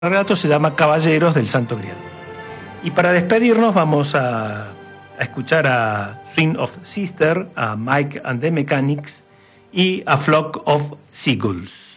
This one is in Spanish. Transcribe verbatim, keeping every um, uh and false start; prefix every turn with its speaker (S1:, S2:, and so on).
S1: relato se llama Caballeros del Santo Grial. Y para despedirnos vamos a, a escuchar a Swing of Sister, a Mike and the Mechanics y a Flock of Seagulls.